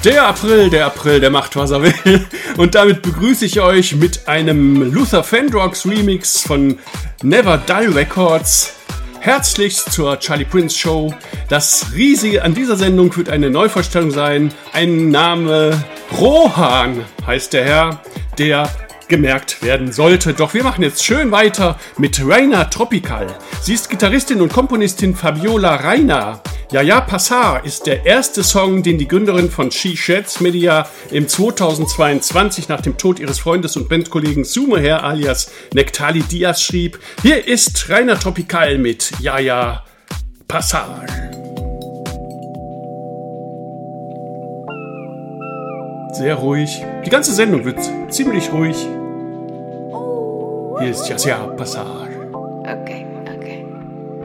Der April, der macht, was er will. Und damit begrüße ich euch mit einem Luther Vandross Remix von Never Dull Records. Herzlichst zur Charlie Prince Show. Das Riesige an dieser Sendung wird eine Neuvorstellung sein. Ein Name, Rohan heißt der Herr, der gemerkt werden sollte. Doch wir machen jetzt schön weiter mit Raina Tropical. Sie ist Gitarristin und Komponistin Fabiola Raina. Ja, Passar ist der erste Song, den die Gründerin von She Sheds Media im 2022 nach dem Tod ihres Freundes und Bandkollegen Sumeher alias Nectali Diaz schrieb. Hier ist Raina Tropical mit Ja, Passar. Sehr ruhig. Die ganze Sendung wird ziemlich ruhig. Hier ist Ja, Passar. Okay.